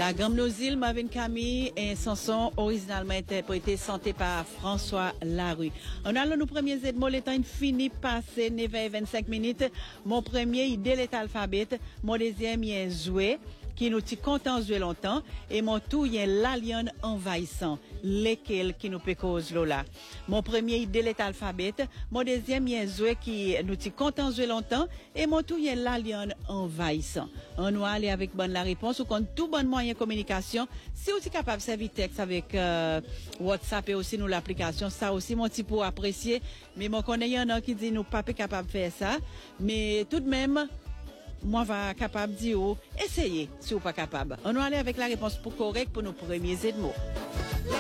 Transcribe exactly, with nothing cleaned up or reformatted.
La Gamme nos îles, Marvin Camille et chanson originalement interprétée chanté par François Larue. On a nos premiers mots, le temps fini passé, neuf heures vingt-cinq minutes. Mon premier idée est alphabet, mon deuxième est joué, qui nous t'y content jouer longtemps, et mon tout y est l'alien envahissant, lesquels qui nous peut cause là. Mon premier idée est alphabet, mon deuxième y est joué qui nous t'y content jouer longtemps, et mon tout y est l'alien envahissant. On va aller avec bonne la réponse ou compte tout bon moyen de communication. Si vous êtes capable de servir texte avec euh, WhatsApp et aussi nous l'application, ça aussi mon petit pour apprécier. Mais mon connaît y en a qui dit nous pas capable de faire ça, mais tout de même moi va capable de dire essayez si vous pas capable. On va aller avec la réponse pour correcte pour nos premiers mots.